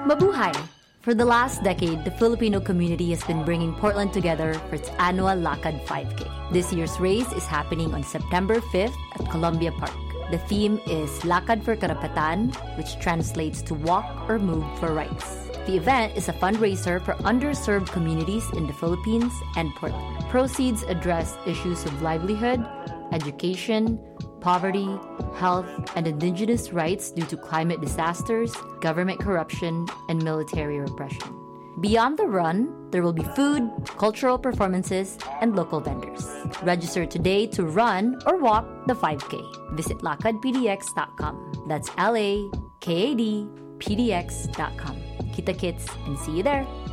Mabuhay! For the last decade, the Filipino community has been bringing Portland together for its annual Lakad 5K. This year's race is happening on September 5th at Columbia Park. The theme is Lakad for Karapatan, which translates to walk or move for rights. The event is a fundraiser for underserved communities in the Philippines and Portland. Proceeds address issues of livelihood, education, poverty, health, and indigenous rights due to climate disasters, government corruption, and military repression. Beyond the run, there will be food, cultural performances, and local vendors. Register today to run or walk the 5K. Visit lakadpdx.com. That's LAKADPDX.com. Kita kits and see you there.